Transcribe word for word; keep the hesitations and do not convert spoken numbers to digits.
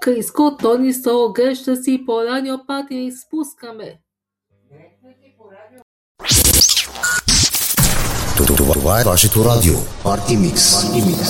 Христко, Тони Сол, греща си по Радио Патриотик, спускаме. Това е вашето радио. Парти Микс.